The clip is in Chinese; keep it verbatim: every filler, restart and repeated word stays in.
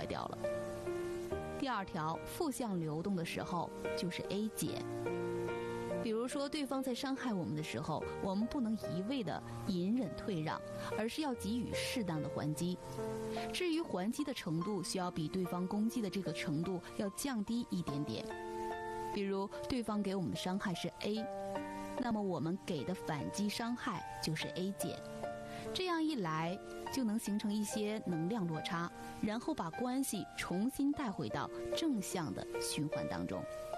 坏掉了。第二条，负向流动的时候就是 A 减。比如说，对方在伤害我们的时候，我们不能一味的隐忍退让，而是要给予适当的还击。至于还击的程度，需要比对方攻击的这个程度要降低一点点。比如，对方给我们的伤害是 A， 那么我们给的反击伤害就是 A 减。这样一来，就能形成一些能量落差，然后把关系重新带回到正向的循环当中。